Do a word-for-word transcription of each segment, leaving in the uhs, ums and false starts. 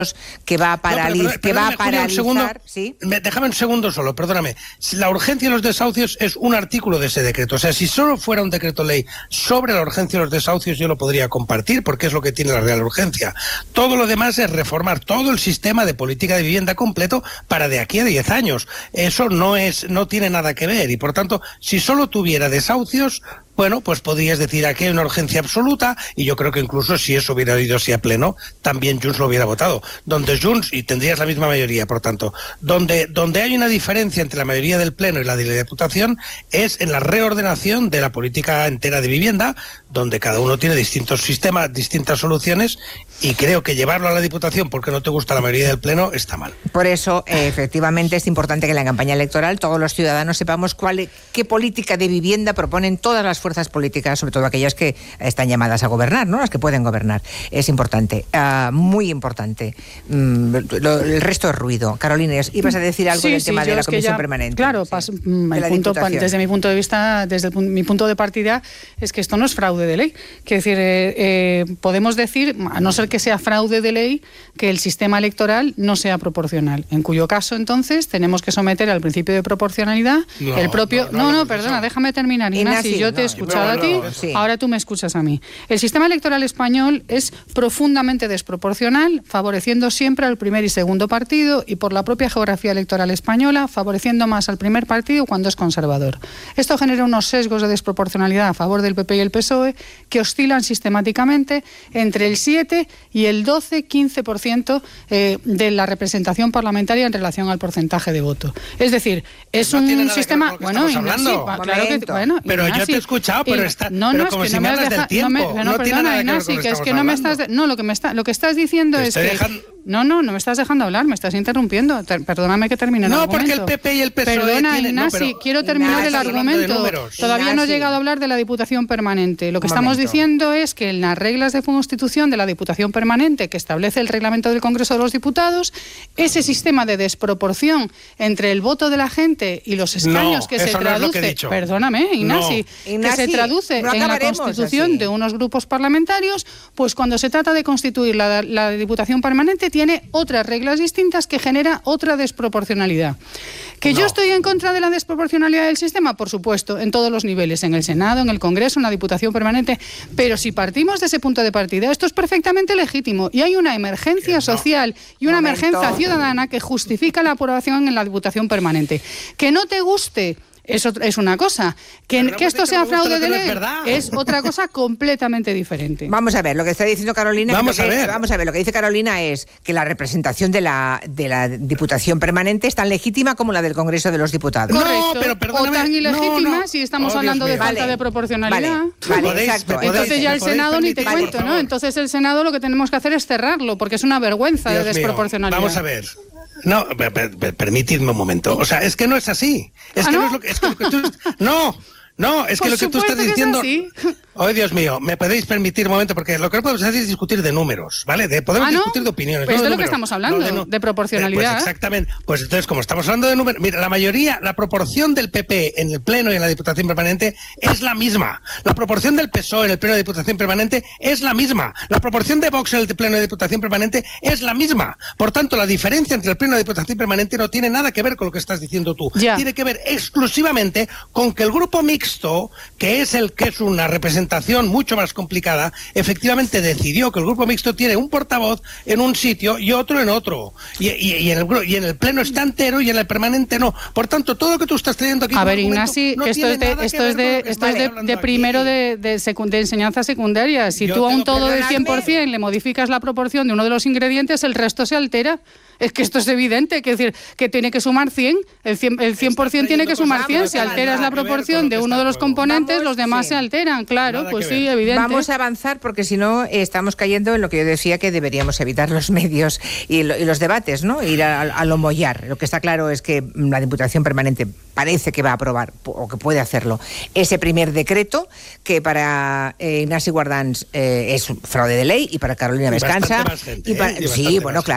que va a, paraliz- no, pero, pero, que va a paralizar... Un segundo, ¿sí? me, déjame un segundo solo, perdóname. Si la urgencia de los desahucios es un artículo de ese decreto. O sea, si solo fuera un decreto ley sobre la urgencia de los desahucios, yo lo podría compartir, porque es lo que tiene la real urgencia. Todo lo demás es reformar todo el sistema de política de vivienda completo para de aquí a diez años. Eso no es, no tiene nada que ver. Y por tanto, si solo tuviera desahucios, bueno, pues podrías decir aquí hay una urgencia absoluta, y yo creo que incluso si eso hubiera ido así a pleno, también Junts lo hubiera votado. Donde Junts, y tendrías la misma mayoría, por tanto, donde, donde hay una diferencia entre la mayoría del pleno y la de la Diputación es en la reordenación de la política entera de vivienda, donde cada uno tiene distintos sistemas, distintas soluciones, y creo que llevarlo a la Diputación porque no te gusta la mayoría del pleno está mal. Por eso, eh, efectivamente, es importante que en la campaña electoral todos los ciudadanos sepamos cuál, qué política de vivienda proponen todas las fuerzas políticas, sobre todo aquellas que están llamadas a gobernar, ¿no? Las que pueden gobernar. Es importante, uh, muy importante. Mm, lo, el resto es ruido. Carolina, ibas a decir algo sí, del sí, tema de la comisión ya, permanente. Claro, sí, pas, el punto, desde mi punto de vista, desde el, mi punto de partida, es que esto no es fraude de ley. Quiero decir, eh, eh, podemos decir, a no ser que sea fraude de ley, que el sistema electoral no sea proporcional, en cuyo caso entonces tenemos que someter al principio de proporcionalidad no, el propio... No, no, no, no perdona, eso. Déjame terminar, Ignasi, yo te he no, escuchado a ti, sí. Ahora tú me escuchas a mí. El sistema electoral español es profundamente desproporcional, favoreciendo siempre al primer y segundo partido, y por la propia geografía electoral española, favoreciendo más al primer partido cuando es conservador. Esto genera unos sesgos de desproporcionalidad a favor del P P y el P S O E que oscilan sistemáticamente entre el siete y el doce, quince por ciento eh, de la representación parlamentaria en relación al porcentaje de voto. Es decir, es no un sistema... Bueno, Ignasi, claro que, bueno, pero Ignasi, yo te he escuchado, pero está... No, no, pero es como que si no me has dejado... No, me, no, no perdona, Ignasi, que, que es que no me estás... De, no, lo que, me está, lo que estás diciendo te es que... Dejando... No, no, no me estás dejando hablar, me estás interrumpiendo. Ter, perdóname que termine el no, argumento. No, porque el P P y el P S O E Perdona, tienen... Ignasi, no, quiero terminar Ignasi, el argumento. Todavía Ignasi. no he llegado a hablar de la Diputación Permanente. Lo que Un estamos momento. diciendo es que en las reglas de constitución de la Diputación Permanente, que establece el reglamento del Congreso de los Diputados, ese sistema de desproporción entre el voto de la gente y los escaños no, que se eso traduce... No es lo que he dicho. Perdóname, Ignasi, no. que Ignasi, se traduce no en la constitución así. de unos grupos parlamentarios, pues cuando se trata de constituir la, la Diputación Permanente tiene otras reglas distintas que genera otra desproporcionalidad. ¿Que no. yo estoy en contra de la desproporcionalidad del sistema? Por supuesto, en todos los niveles, en el Senado, en el Congreso, en la Diputación Permanente, pero si partimos de ese punto de partida, esto es perfectamente legítimo y hay una emergencia no. social y una Momento. emergencia ciudadana que justifica la aprobación en la Diputación Permanente. Que no te guste... Eso es una cosa. Que, no que esto sea fraude de ley es, es otra cosa completamente diferente. Vamos a ver, lo que está diciendo Carolina... Vamos a que, ver. Vamos a ver, lo que dice Carolina es que la representación de la, de la Diputación Permanente es tan legítima como la del Congreso de los Diputados. Correcto. No, pero perdóname. O tan ilegítima no, no. si estamos oh, hablando de falta vale. de proporcionalidad. Vale, vale, podéis, exacto. podéis, Entonces ya el Senado ni te vale, cuento, ¿no? Entonces el Senado lo que tenemos que hacer es cerrarlo, porque es una vergüenza Dios de desproporcionalidad. Mío. Vamos a ver. No, per, per, per, permitidme un momento. O sea, es que no es así. Es ¿Ah, que no? no es lo que, es que, lo que tú... No, no, es que Por lo que tú estás supuesto que diciendo... es así. Oh, Dios mío, ¿me podéis permitir un momento? Porque lo que no podemos hacer es discutir de números, ¿vale? De, podemos ¿Ah, no? discutir de opiniones. Pues no de, de lo que números. estamos hablando, no, de, no, de proporcionalidad. Pues exactamente. Pues entonces, como estamos hablando de números, mira, la mayoría, la proporción del P P en el Pleno y en la Diputación Permanente es la misma. La proporción del P S O E en el Pleno de Diputación Permanente es la misma. La proporción de Vox en el Pleno de Diputación Permanente es la misma. Por tanto, la diferencia entre el Pleno de Diputación Permanente no tiene nada que ver con lo que estás diciendo tú. Ya. Tiene que ver exclusivamente con que el grupo mixto, que es el que es una representación mucho más complicada, efectivamente decidió que el grupo mixto tiene un portavoz en un sitio y otro en otro. Y, y, y, en, el, y en el Pleno está entero y en el permanente no. Por tanto, todo lo que tú estás trayendo aquí... A ver, Ignasi, no que esto es de, esto es de, esto es de, de primero de, de, secu, de enseñanza secundaria. Si Yo tú a un tengo todo del cien por perdonadme. ciento le modificas la proporción de uno de los ingredientes, el resto se altera. Es que esto es evidente, que es decir, que tiene que sumar cien, el cien, el cien por ciento tiene que sumar cien, si alteras la proporción de uno de los componentes, Vamos, los demás sí. se alteran, claro, Nada pues que sí, ver. evidente. Vamos a avanzar porque si no eh, estamos cayendo en lo que yo decía que deberíamos evitar los medios y, lo, y los debates, ¿no? Ir a, a lo mollar. Lo que está claro es que la Diputación Permanente parece que va a aprobar o que puede hacerlo ese primer decreto que para eh, Ignasi Guardans eh, es fraude de ley y para Carolina Vescanza Bastante más gente, y para, ¿eh? Y sí, bastante bueno, más claro, por,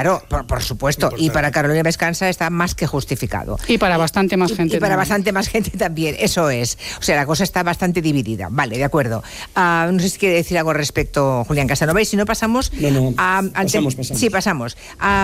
por, por supuesto. Importante. Y para Carolina Vescanza está más que justificado. Y para bastante más gente. Y, y para bastante más gente también, eso es. O sea, la cosa está bastante dividida. Vale, de acuerdo. Uh, no sé si quiere decir algo al respecto Julián Casanova, y si no pasamos no, no. a... Pasamos, pasamos. Sí, pasamos. A